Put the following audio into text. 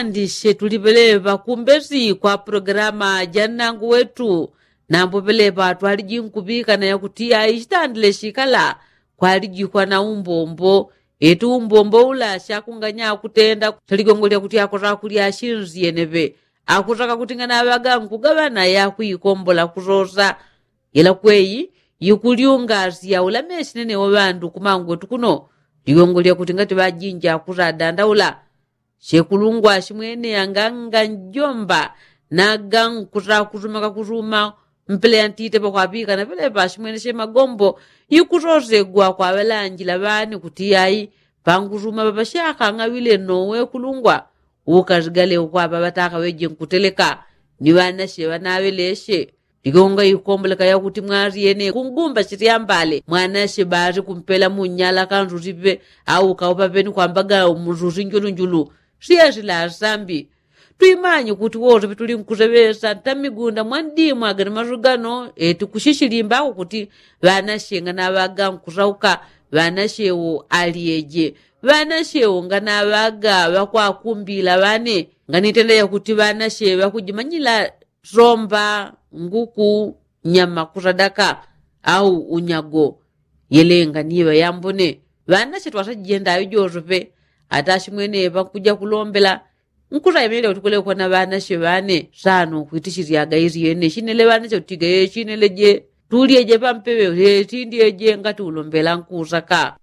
ndishe tulipeleva kumbezi kwa programa janangu wetu nambo peleva twaliji nkupika na yakutia ishtandile shikala kwaliji kwa na umbombo etu umbombo ula shakunganya kutenda taligongolya kuti akotaka kulya ashinzi yeneve akutaka kutingana abaga nkugabana yakuikombola kurosa yela kweyi yikulyungazi ya ulamesi nene wabandu kumangu wetu kuno ligongolya kuti ngati bajinja kurada ndaula shekulungwa shimwene yanganga njomba nagang kutaka kutumaka kutuma mpele yantite pakwapika na pele pa shimwene she magombo yikurozegwa kwa belanjila bani kuti yayi pangutuma papashaka ngawile nowe kulungwa ukazigale ukwapa bataka weje nkuteleka ni bana she banabeleshe ligonga yikomboleka yakuti mwari yene kungumba chitiyambale mwana she bari kumpela munyala kanzutipe au kaupa peni kwambaga umuzuzi njulu siyazi la zambi tuimanye kuti wote pituli nkuzebesa tamigunda mwandimwe agani mazugano tikushishilimba kuti banashenga nabaga nkuzauka banashewo aliyeje banashewo nganabaga bakwakumbila bane nganitendea kuti banashe bakujimanyila romba nguku nyama kuradaka au unyago yelenga niba yambone banashe twasajenda yojope atashimwene bakuja kulombela nkura yemele utukule kwa na banashe bane sano kwitishiriaga iri yene shinele banashe utiga shinele je tuliye je pampewe tindi je ngati ulombela nkusaka